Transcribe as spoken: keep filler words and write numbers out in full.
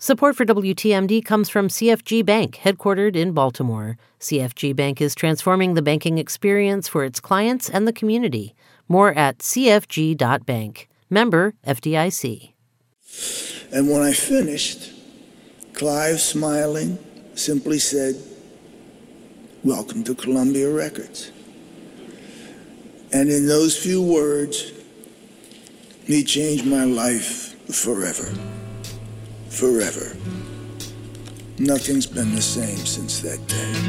Support for W T M D comes from C F G Bank, headquartered in Baltimore. C F G Bank is transforming the banking experience for its clients and the community. More at c f g dot bank. Member F D I C. And when I finished, Clive, smiling, simply said, "Welcome to Columbia Records." And in those few words, he changed my life forever. Forever. Nothing's been the same since that day.